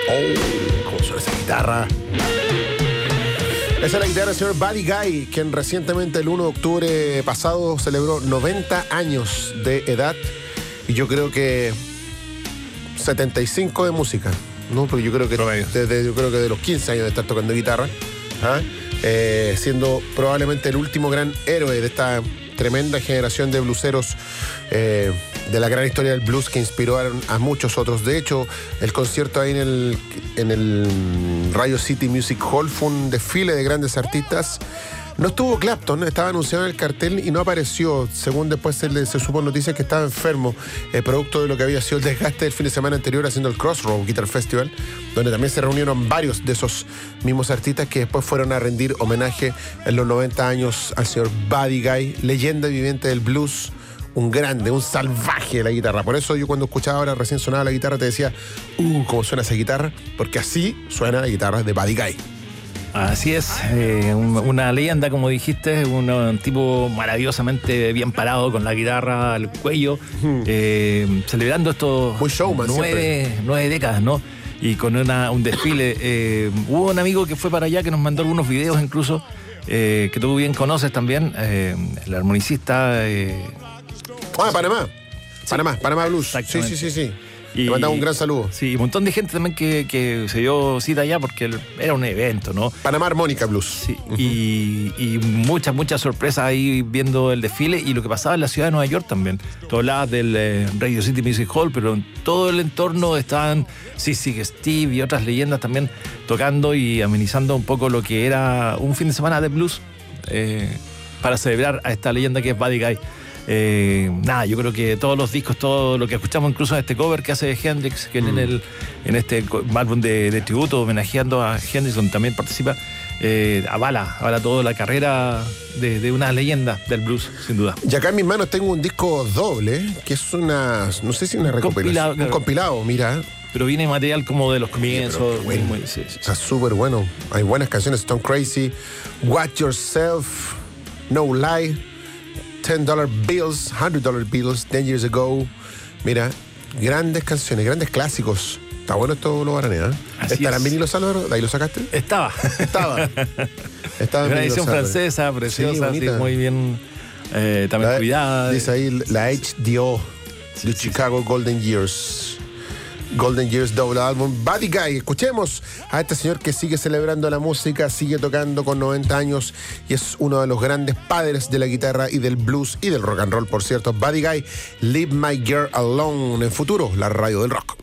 Oh, cómo suena esa guitarra. Esa es la guitarra del señor Buddy Guy, quien recientemente, el 1 de octubre pasado, celebró 90 años de edad. Y yo creo que 75 de música, ¿no? Porque yo creo que de los 15 años de estar tocando guitarra, siendo probablemente el último gran héroe de esta tremenda generación de blueseros, de la gran historia del blues que inspiraron a muchos otros. De hecho, el concierto ahí en el Radio City Music Hall fue un desfile de grandes artistas. No estuvo Clapton, estaba anunciado en el cartel y no apareció, según después se supo en noticias que estaba enfermo, producto de lo que había sido el desgaste del fin de semana anterior haciendo el Crossroads Guitar Festival, donde también se reunieron varios de esos mismos artistas que después fueron a rendir homenaje en los 90 años al señor Buddy Guy, leyenda viviente del blues, un grande, un salvaje de la guitarra. Por eso yo cuando escuchaba ahora, recién sonaba la guitarra, te decía, cómo suena esa guitarra, porque así suena la guitarra de Buddy Guy. Así es, una leyenda, como dijiste, un tipo maravillosamente bien parado con la guitarra al cuello, celebrando estos nueve décadas, ¿no? Y con un desfile. Hubo un amigo que fue para allá que nos mandó algunos videos incluso, que tú bien conoces también, el armonicista. Panamá. Sí. Panamá Blues. Sí. Le mandamos un gran saludo. Sí, un montón de gente también que se dio cita allá porque era un evento, ¿no? Panamá Armónica Blues. Sí, y muchas sorpresas ahí viendo el desfile y lo que pasaba en la ciudad de Nueva York también. Tú hablabas del Radio City Music Hall, pero en todo el entorno estaban Sigue Steve y otras leyendas también tocando y amenizando un poco lo que era un fin de semana de blues para celebrar a esta leyenda que es Buddy Guy. Yo creo que todos los discos, todo lo que escuchamos, incluso en este cover que hace Hendrix, que en este álbum de tributo homenajeando a Hendrix, donde también participa, avala toda la carrera de una leyenda del blues, sin duda. Y acá en mis manos tengo un disco doble, que es una recopilación, un compilado, mira. Pero viene material como de los comienzos. Bueno. Está súper bueno. Hay buenas canciones, Stone Crazy, Watch Yourself, No Lie, $10 Bills, $100 Bills, 10 Years Ago. Mira, grandes canciones, grandes clásicos. Está bueno esto, lo baranea. ¿Estará en vinilo, Álvaro? ¿De ahí lo sacaste? Estaba en una edición francesa, preciosa, sí, muy bien, también cuidada. Dice ahí la HDO, de Chicago Golden Years. Golden Years doble álbum, Buddy Guy. Escuchemos a este señor que sigue celebrando la música, sigue tocando con 90 años y es uno de los grandes padres de la guitarra y del blues y del rock and roll, por cierto. Buddy Guy, Leave My Girl Alone. En futuro, la radio del rock.